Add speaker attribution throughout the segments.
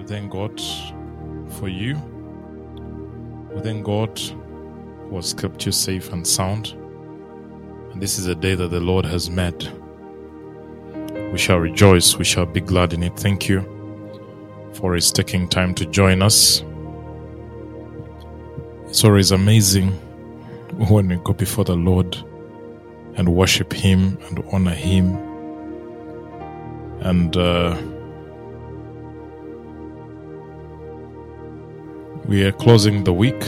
Speaker 1: thank God for you. We thank God who has kept you safe and sound. And this is a day that the Lord has made. We shall rejoice, we shall be glad in it. Thank you for His taking time to join us. It's always amazing when we go before the Lord and worship Him and honor Him. And we are closing the week,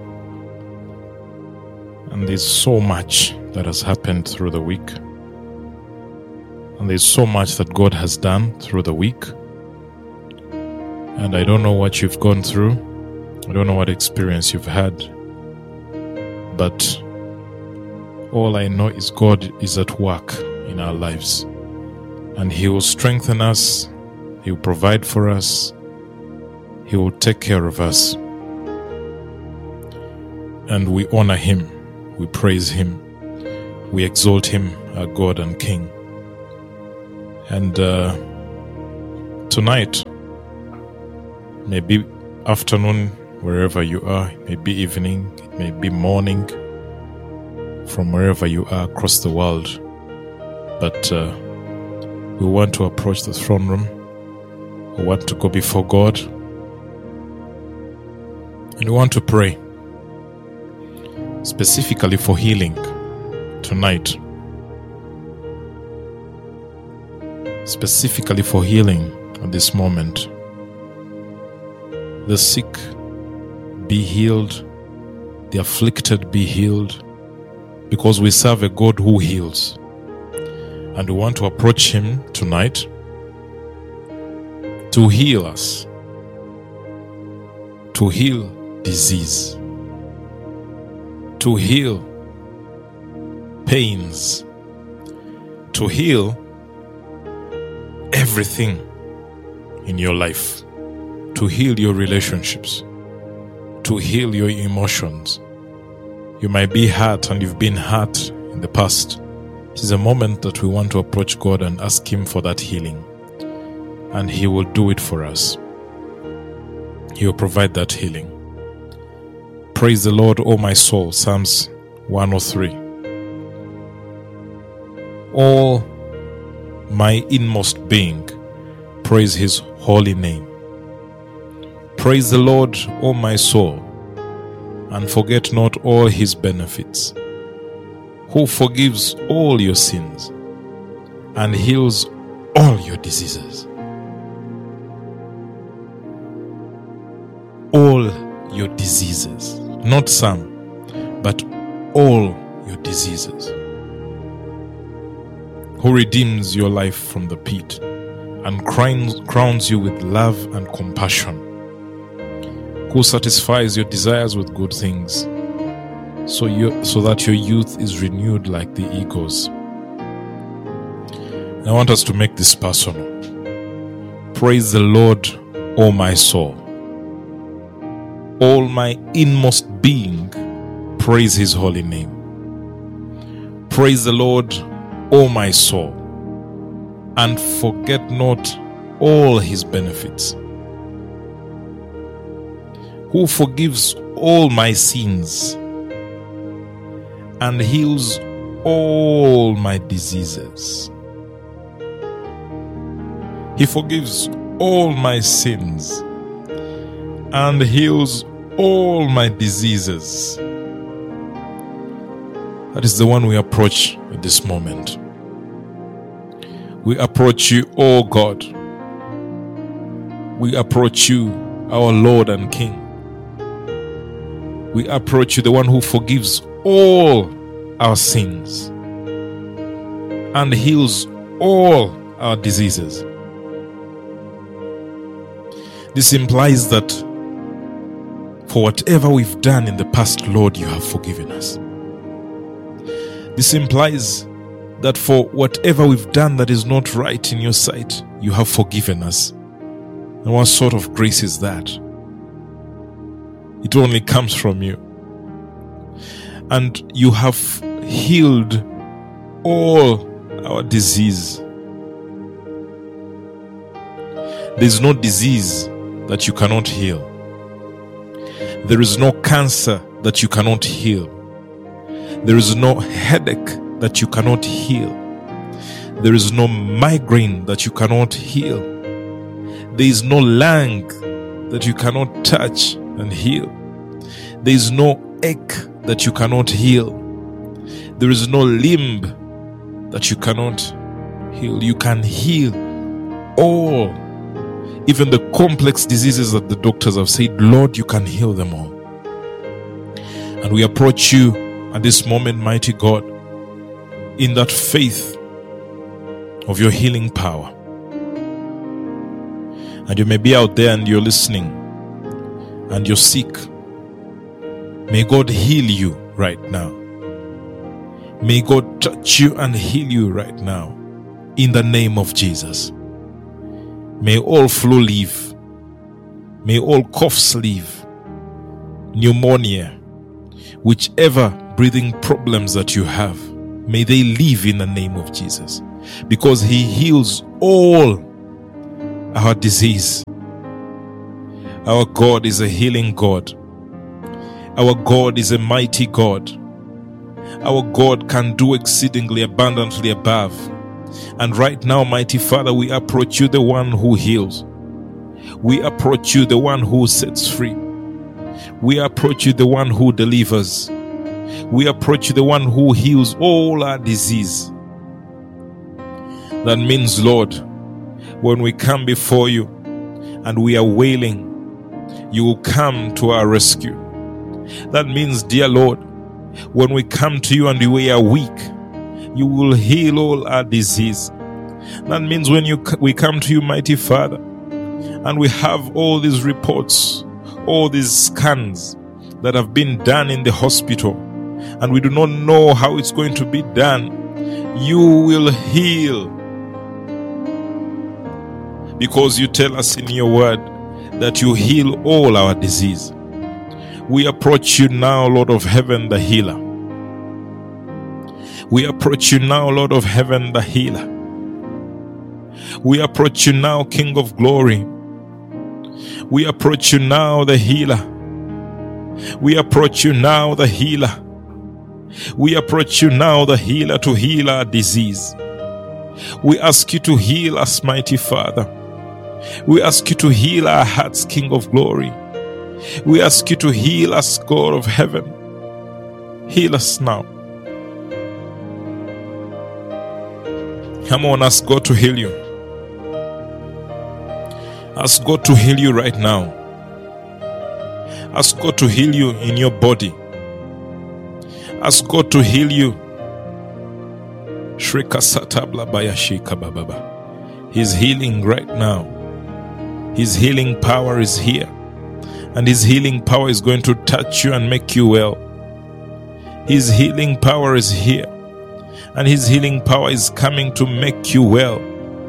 Speaker 1: and there's so much that has happened through the week, and there's so much that God has done through the week. And I don't know what you've gone through, I don't know what experience you've had, but all I know is God is at work in our lives, and He will strengthen us, He will provide for us, He will take care of us. And we honor Him, we praise Him, we exalt Him, our God and King. And tonight, maybe afternoon, wherever you are, it may be evening, it may be morning, from wherever you are across the world. But we want to approach the throne room, we want to go before God, and we want to pray specifically for healing tonight. Specifically for healing at this moment. The sick be healed, the afflicted be healed, because we serve a God who heals. And we want to approach Him tonight to heal us, to heal disease, to heal pains, to heal everything in your life, to heal your relationships, to heal your emotions. You might be hurt and you've been hurt in the past. This is a moment that we want to approach God and ask Him for that healing, and He will do it for us. He will provide that healing. Praise the Lord, O my soul. Psalms 103. All my inmost being, praise His holy name. Praise the Lord, O my soul, and forget not all His benefits, who forgives all your sins and heals all your diseases. All your diseases. Not some, but all your diseases. Who redeems your life from the pit and crowns you with love and compassion. Who satisfies your desires with good things, so that your youth is renewed like the eagles. I want us to make this personal. Praise the Lord, O my soul. All my inmost being, praise His holy name. Praise the Lord, O my soul, and forget not all His benefits. Who forgives all my sins and heals all my diseases. He forgives all my sins and heals all my diseases. That is the one we approach at this moment. We approach You, O God. We approach You, our Lord and King. We approach You, the one who forgives all our sins and heals all our diseases. This implies that for whatever we've done in the past, Lord, You have forgiven us. This implies that for whatever we've done that is not right in Your sight, You have forgiven us. And what sort of grace is that? It only comes from You. And You have healed all our disease. There's no disease that you cannot heal. There is no cancer that you cannot heal. There is no headache that you cannot heal. There is no migraine that you cannot heal. There is no lung that you cannot touch and heal. There is no ache that you cannot heal. There is no limb that you cannot heal. You can heal all, even the complex diseases that the doctors have said, Lord, you can heal them all. And we approach you at this moment, mighty God, in that faith of your healing power. And you may be out there and you're listening and you're sick. May God heal you right now. May God touch you and heal you right now in the name of Jesus. May all flu leave. May all coughs leave. Pneumonia, whichever breathing problems that you have, may they leave in the name of Jesus, because He heals all our disease. Our God is a healing God. Our God is a mighty God. Our God can do exceedingly abundantly above. And right now, mighty Father, we approach you, the one who heals. We approach you, the one who sets free. We approach you, the one who delivers. We approach you, the one who heals all our disease. That means, Lord, when we come before you and we are wailing, you will come to our rescue. That means, dear Lord, when we come to you and we are weak, you will heal all our disease. That means when we come to you, mighty Father, and we have all these reports, all these scans that have been done in the hospital, and we do not know how it's going to be done, you will heal. Because you tell us in your word that you heal all our disease. We approach you now, Lord of heaven, the healer. We approach you now, Lord of heaven, the healer. We approach you now, King of glory. We approach you now, the healer. We approach you now, the healer. We approach you now, the healer, to heal our disease. We ask you to heal us, mighty Father. We ask you to heal our hearts, King of glory. We ask you to heal us, God of heaven. Heal us now. Come on, ask God to heal you. Ask God to heal you right now. Ask God to heal you in your body. Ask God to heal you. His healing right now. His healing power is here. And His healing power is going to touch you and make you well. His healing power is here. And His healing power is coming to make you well.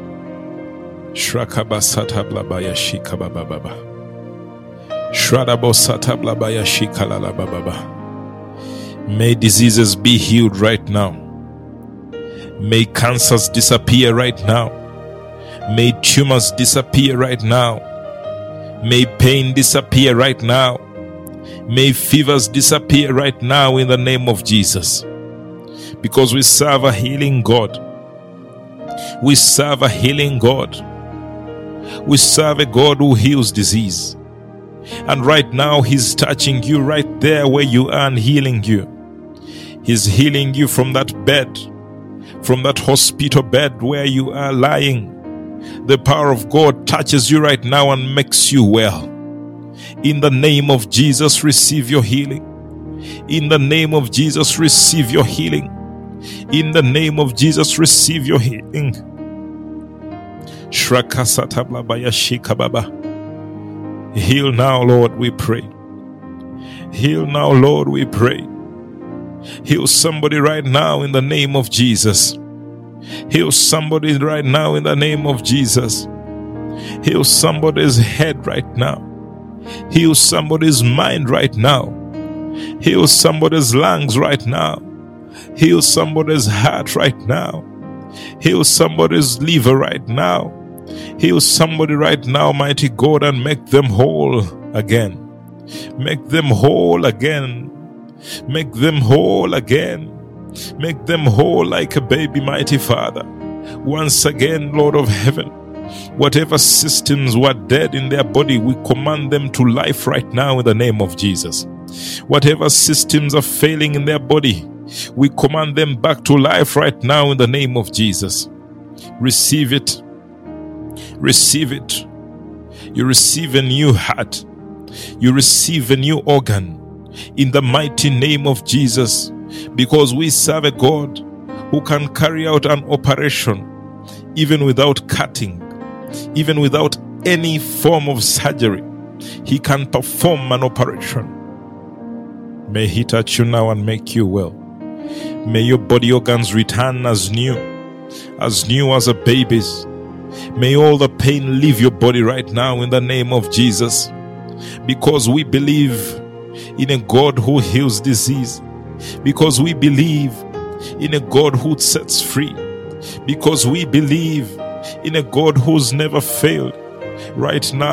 Speaker 1: May diseases be healed right now. May cancers disappear right now. May tumors disappear right now. May pain disappear right now. May fevers disappear right now in the name of Jesus. Because we serve a healing God. We serve a healing God. We serve a God who heals disease. And right now He's touching you right there where you are and healing you. He's healing you from that bed, from that hospital bed where you are lying. The power of God touches you right now and makes you well. In the name of Jesus, receive your healing. In the name of Jesus, receive your healing. In the name of Jesus, receive your healing. Heal now, Lord, we pray. Heal now, Lord, we pray. Heal somebody right now in the name of Jesus. Heal somebody right now in the name of Jesus. Heal somebody's head right now. Heal somebody's mind right now. Heal somebody's lungs right now. Heal somebody's heart right now. Heal somebody's liver right now. Heal somebody right now, mighty God, and make them whole again. Make them whole again. Make them whole again. Make them whole like a baby, mighty Father. Once again, Lord of heaven, whatever systems were dead in their body, we command them to life right now in the name of Jesus. Whatever systems are failing in their body, we command them back to life right now in the name of Jesus. Receive it. Receive it. You receive a new heart. You receive a new organ in the mighty name of Jesus, because we serve a God who can carry out an operation even without cutting, even without any form of surgery. He can perform an operation. May He touch you now and make you well. May your body organs return as new as a baby's. May all the pain leave your body right now in the name of Jesus, because we believe in a God who heals disease, because we believe in a God who sets free, because we believe in a God who's never failed. Right now,